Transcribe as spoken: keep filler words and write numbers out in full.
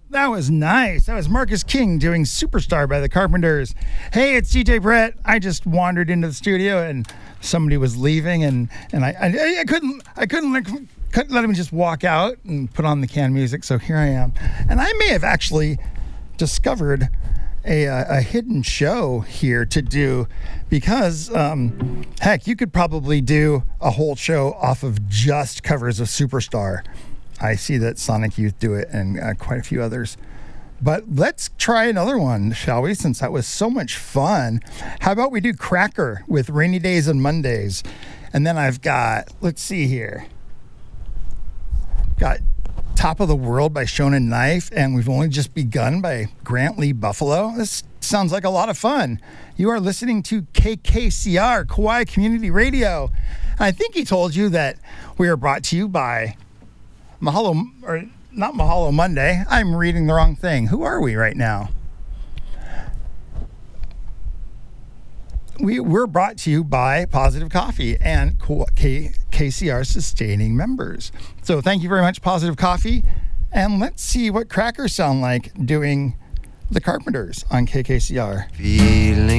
That was nice. That was Marcus King doing Superstar by the Carpenters. Hey, it's D J Brett. I just wandered into the studio and somebody was leaving, and, and I, I I couldn't I couldn't let, couldn't let him just walk out and put on the canned music. So here I am, and I may have actually discovered a a, a hidden show here to do, because um, heck, you could probably do a whole show off of just covers of Superstar. I see that Sonic Youth do it, and uh, quite a few others. But let's try another one, shall we? Since that was so much fun. How about we do Cracker with Rainy Days and Mondays? And then I've got, let's see here. Got Top of the World by Shonen Knife, and We've Only Just Begun by Grant Lee Buffalo. This sounds like a lot of fun. You are listening to K K C R, Kauai Community Radio. I think he told you that we are brought to you by Mahalo, or not Mahalo Monday. I'm reading the wrong thing. Who are we right now? We, we're brought to you by Positive Coffee and K- KCR sustaining members. So thank you very much, Positive Coffee. And let's see what crackers sound like doing the Carpenters on K K C R. Feeling